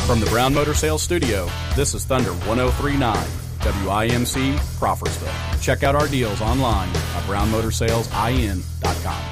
From the Brown Motor Sales Studio, this is Thunder 1039, WIMC, Crawfordsville. Check out our deals online at brownmotorsalesIN.com.